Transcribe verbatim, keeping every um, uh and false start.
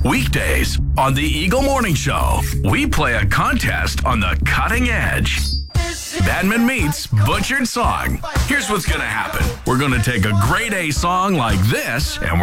Weekdays on the Eagle Morning Show, we play a contest on the cutting edge. Badman meets Butchered Song. Here's what's going to happen. We're going to take a grade A song like this, and